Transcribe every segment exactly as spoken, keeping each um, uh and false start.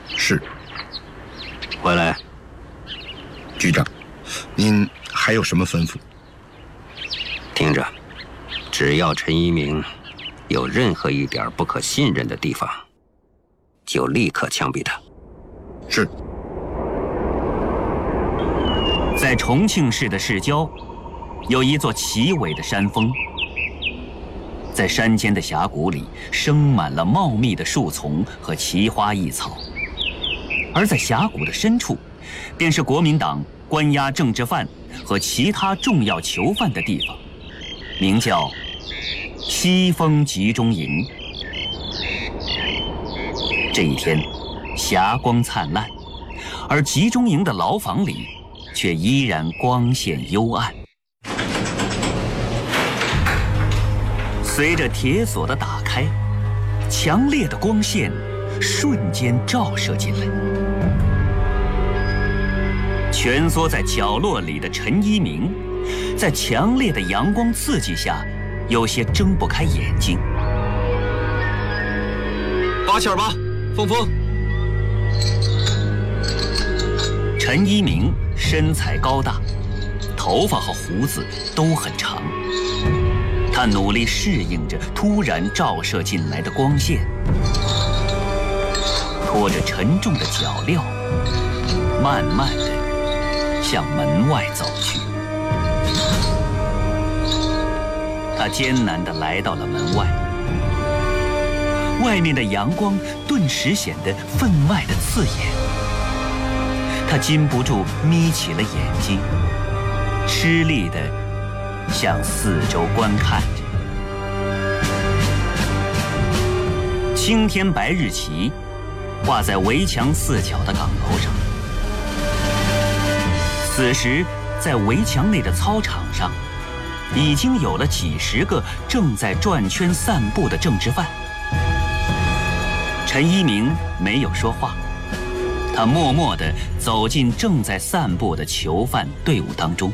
是。 回来。 局长，您还有什么吩咐？ 听着，只要陈一鸣有任何一点不可信任的地方，就立刻枪毙他。 是。 在重庆市的市郊，有一座奇伟的山峰。在山间的峡谷里，生满了茂密的树丛和奇花异草。而在峡谷的深处，便是国民党关押政治犯和其他重要囚犯的地方，名叫西风集中营。这一天，霞光灿烂，而集中营的牢房里却依然光线幽暗。随着铁锁的打开，强烈的光线瞬间照射进来。蜷缩在角落里的陈一鸣，在强烈的阳光刺激下，有些睁不开眼睛。 八七二八，峰峰。 陈一鸣身材高大，头发和胡子都很长。他努力适应着突然照射进来的光线，拖着沉重的脚镣，慢慢地向门外走去。他艰难地来到了门外，外面的阳光顿时显得分外的刺眼。他禁不住眯起了眼睛，吃力地向四周观看着。青天白日旗挂在围墙四角的岗楼上。此时，在围墙内的操场上，已经有了几十个正在转圈散步的政治犯。陈一鸣没有说话，他默默地走进正在散步的囚犯队伍当中。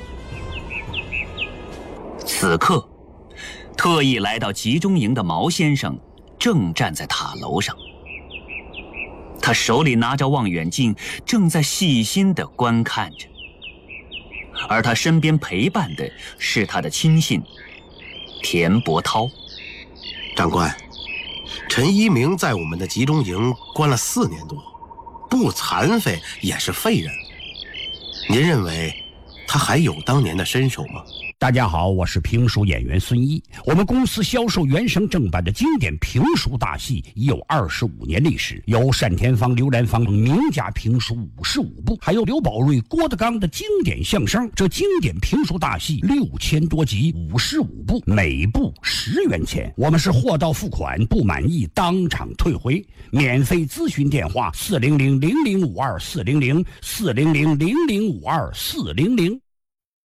此刻，特意来到集中营的毛先生正站在塔楼上，他手里拿着望远镜，正在细心地观看着。而他身边陪伴的是他的亲信田伯涛。 长官，陈一鸣在我们的集中营关了四年多，不残废也是废人。您认为他还有当年的身手吗？ 大家好，我是评书演员孙一。我们公司销售原声正版的经典评书大戏已有二十五年历史，有单田芳、刘兰芳名家评书五十五部，还有刘宝瑞、郭德纲的经典相声。这经典评书大戏六千多集，五十五部，每部十元钱。我们是货到付款，不满意当场退回。免费咨询电话：四零零零零五二四零零四零零零零五二四零零。